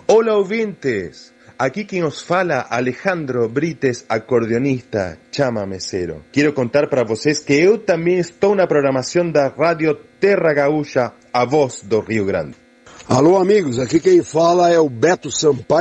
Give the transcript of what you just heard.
Olá, ouvintes! Aqui quem os fala, Alejandro Brites, acordeonista, chamameceiro. Quero contar para vocês que eu também estou na programação da Rádio Terra Gaúcha, a voz do Rio Grande. Alô, amigos, aqui quem fala é o Beto Sampaio.